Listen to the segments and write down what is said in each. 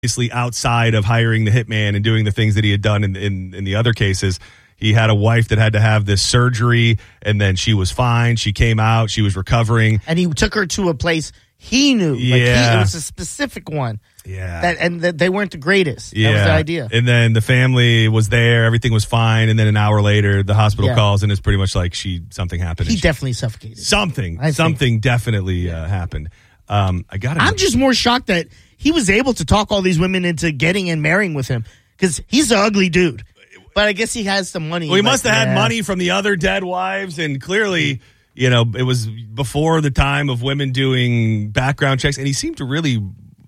obviously outside of hiring the hitman and doing the things that he had done in the other cases. He had a wife that had to have this surgery, and then she was fine. She came out. She was recovering. And he took her to a place he knew. Yeah. It was a specific one. Yeah. And they weren't the greatest. Yeah. That was the idea. And then the family was there. Everything was fine. And then an hour later, the hospital calls, and it's pretty much like something happened. He definitely suffocated. Something definitely happened. I'm just more shocked that he was able to talk all these women into getting and marrying with him, because he's an ugly dude. But I guess he has some money. Well, he must have had money from the other dead wives, and clearly, it was before the time of women doing background checks, and he seemed to really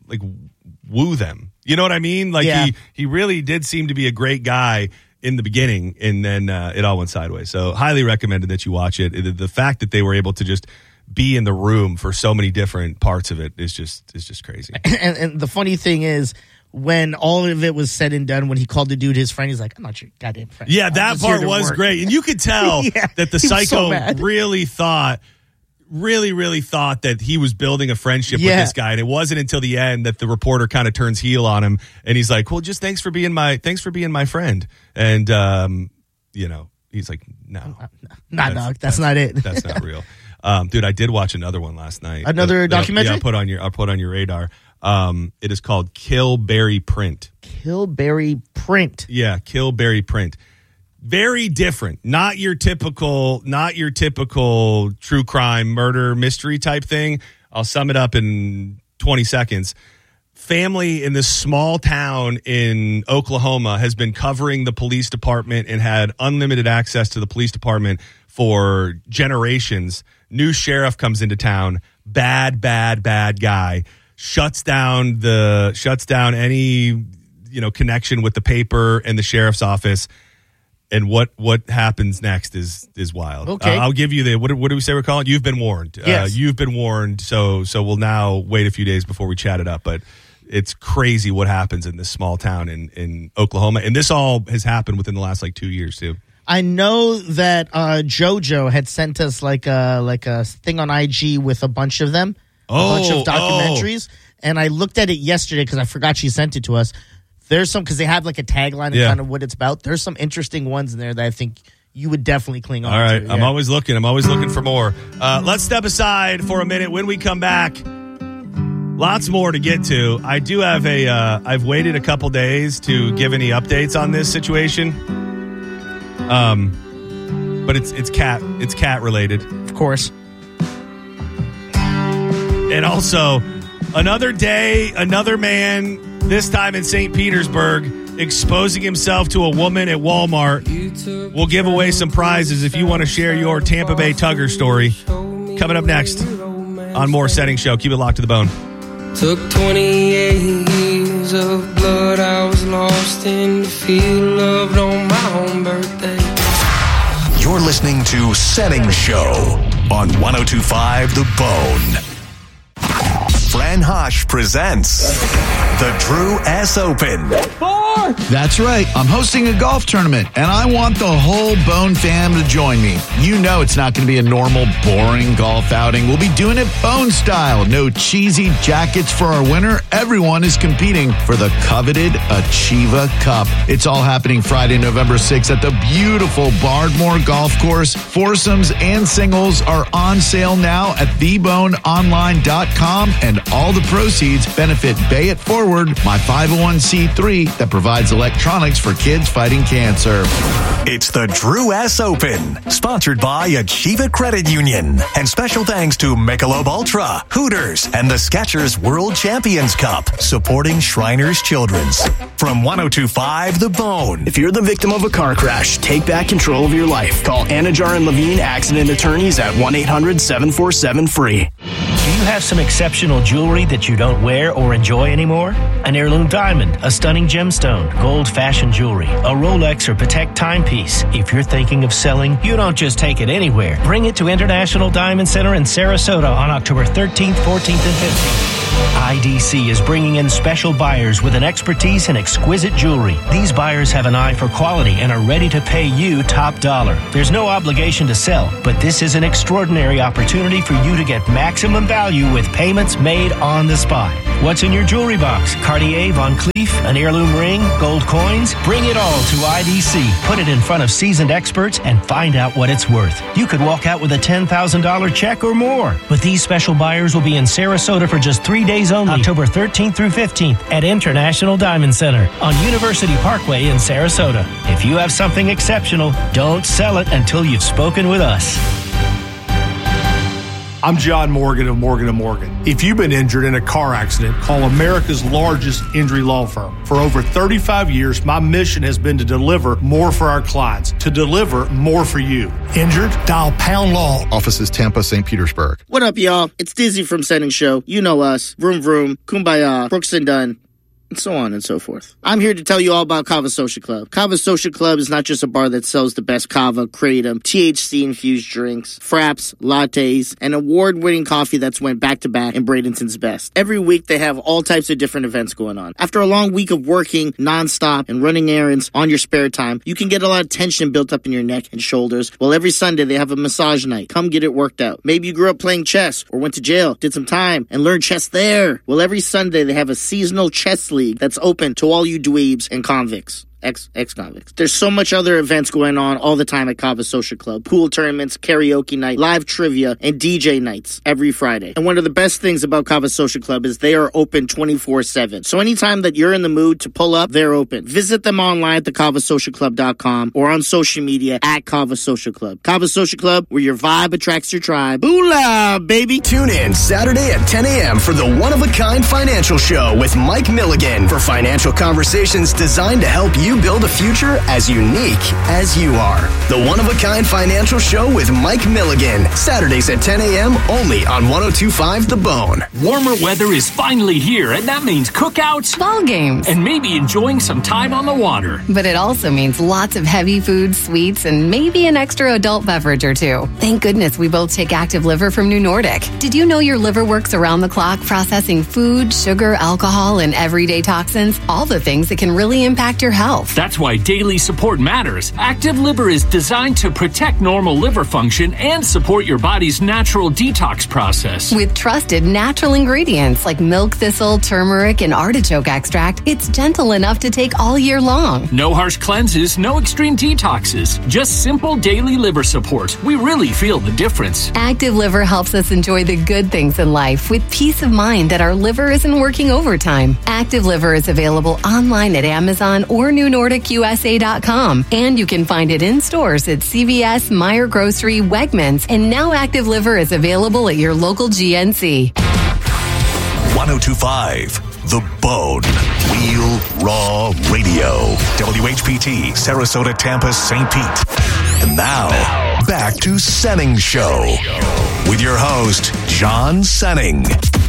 woo them. You know what I mean? He really did seem to be a great guy in the beginning, and then it all went sideways. So highly recommended that you watch it. The fact that they were able to just be in the room for so many different parts of it is just crazy. And the funny thing is, when all of it was said and done, when he called the dude his friend, he's like, "I'm not your goddamn friend." Yeah, that part was great. And you could tell that the psycho really thought that he was building a friendship with this guy. And it wasn't until the end that the reporter kind of turns heel on him, and he's like, "Well, just thanks for being my friend." And he's like, "No, that's not it. That's not real." Dude, I did watch another one last night. Another documentary? Yeah, I'll put on your radar. It is called Kill, Bury, Print. Kill, Bury, Print. Yeah, Kill, Bury, Print. Very different. Not your typical true crime murder mystery type thing. I'll sum it up in 20 seconds. Family in this small town in Oklahoma has been covering the police department and had unlimited access to the police department for generations. New sheriff comes into town. Bad guy. Shuts down any connection with the paper and the sheriff's office. And what happens next is wild. Okay. I'll give you what do we say we're calling? You've been warned. Yes. You've been warned. So we'll now wait a few days before we chat it up. But it's crazy what happens in this small town in Oklahoma. And this all has happened within the last 2 years too. I know that JoJo had sent us like a thing on IG with a bunch of them, a bunch of documentaries, and I looked at it yesterday because I forgot she sent it to us. There's some, because they have a tagline and kind of what it's about. There's some interesting ones in there that I think you would definitely cling on to. All right, I'm always looking for more. Let's step aside for a minute. When we come back, lots more to get to. I do have I've waited a couple days to give any updates on this situation. But it's cat related, of course. And also, another day, another man, this time in St. Petersburg, exposing himself to a woman at Walmart. We'll give away some prizes if you want to share your Tampa Bay Tugger story. Coming up next on More Setting Show. Keep it locked to the bone. Took 28 years of blood. I was lost in the field, loved on my own birthday. You're listening to Setting Show on 102.5 The Bone. Fran Hosh presents the Drew S. Open. That's right. I'm hosting a golf tournament, and I want the whole Bone fam to join me. You know it's not going to be a normal, boring golf outing. We'll be doing it Bone style. No cheesy jackets for our winner. Everyone is competing for the coveted Achieva Cup. It's all happening Friday, November 6th at the beautiful Bardmore Golf Course. Foursomes and singles are on sale now at theboneonline.com, and all the proceeds benefit Bay It Forward, my 501c3 that provides electronics for kids fighting cancer. It's the Drew S. Open, sponsored by Achieva Credit Union. And special thanks to Michelob Ultra, Hooters, and the Skechers World Champions Cup, supporting Shriners Children's. From 102.5 The Bone. If you're the victim of a car crash, take back control of your life. Call Anajar and Levine Accident Attorneys at 1-800-747-FREE. Do you have some exceptional jewelry that you don't wear or enjoy anymore? An heirloom diamond, a stunning gemstone, gold fashion jewelry, a Rolex or Patek timepiece. If you're thinking of selling, you don't just take it anywhere. Bring it to International Diamond Center in Sarasota on October 13th, 14th, and 15th. IDC is bringing in special buyers with an expertise in exquisite jewelry. These buyers have an eye for quality and are ready to pay you top dollar. There's no obligation to sell, but this is an extraordinary opportunity for you to get maximum value with payments made on the spot. What's in your jewelry box? Cartier, Van Cleef, an heirloom ring, gold coins? Bring it all to IDC. Put it in front of seasoned experts and find out what it's worth. You could walk out with a $10,000 check or more. But these special buyers will be in Sarasota for just 3 days only, October 13th through 15th at International Diamond Center on University Parkway in Sarasota. If you have something exceptional, don't sell it until you've spoken with us. I'm John Morgan of Morgan & Morgan. If you've been injured in a car accident, call America's largest injury law firm. For over 35 years, my mission has been to deliver more for our clients, to deliver more for you. Injured? Dial Pound Law. Offices Tampa, St. Petersburg. What up, y'all? It's Dizzy from Setting Show. You know us. Vroom Vroom, Kumbaya, Brooks and Dunn, and so on and so forth. I'm here to tell you all about Kava Social Club. Kava Social Club is not just a bar that sells the best kava, kratom, THC-infused drinks, fraps, lattes, and award-winning coffee that's went back-to-back in Bradenton's best. Every week, they have all types of different events going on. After a long week of working nonstop and running errands on your spare time, you can get a lot of tension built up in your neck and shoulders. Well, every Sunday, they have a massage night. Come get it worked out. Maybe you grew up playing chess or went to jail, did some time, and learned chess there. Well, every Sunday, they have a seasonal chess league that's open to all you dweebs and convicts. Ex-convicts. There's so much other events going on all the time at Kava Social Club. Pool tournaments, karaoke night, live trivia, and DJ nights every Friday. And one of the best things about Kava Social Club is they are open 24/7. So anytime that you're in the mood to pull up, they're open. Visit them online at thekavasocialclub.com or on social media at Kava Social Club. Kava Social Club, where your vibe attracts your tribe. Boolah, baby! Tune in Saturday at 10 a.m. for the One-of-a-Kind Financial Show with Mike Milligan for financial conversations designed to help you build a future as unique as you are. The One-of-a-Kind Financial Show with Mike Milligan. Saturdays at 10 a.m. only on 102.5 The Bone. Warmer weather is finally here, and that means cookouts, ball games, and maybe enjoying some time on the water. But it also means lots of heavy food, sweets, and maybe an extra adult beverage or two. Thank goodness we both take Active Liver from New Nordic. Did you know your liver works around the clock processing food, sugar, alcohol, and everyday toxins? All the things that can really impact your health. That's why daily support matters. Active Liver is designed to protect normal liver function and support your body's natural detox process. With trusted natural ingredients like milk thistle, turmeric, and artichoke extract, it's gentle enough to take all year long. No harsh cleanses, no extreme detoxes, just simple daily liver support. We really feel the difference. Active Liver helps us enjoy the good things in life with peace of mind that our liver isn't working overtime. Active Liver is available online at Amazon or NewNordicUSA.com, and you can find it in stores at CVS, Meijer Grocery, Wegmans, and now Active Liver is available at your local GNC. 102.5 The Bone. Real Raw Radio. WHPT, Sarasota, Tampa, St. Pete. And now, back to Senning Show with your host, John Senning.